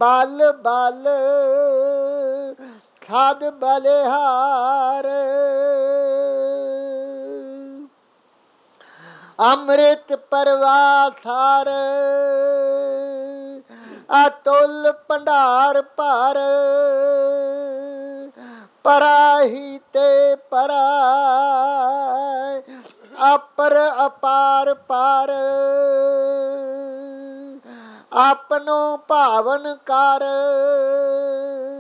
ਬਲ ਬਲ ਸਦ ਬਲਿਹਾਰ ਅੰਮ੍ਰਿਤ ਪਰਵਾਸਾਰ ਅਤੁਲ ਭੰਡਾਰ ਭਰ ਪਰਾਹੀ ਤੇ ਪਰਾ ਅਪਰ ਅਪਾਰ ਪਾਰ ਆਪਨੋ ਭਾਵਨ ਕਰ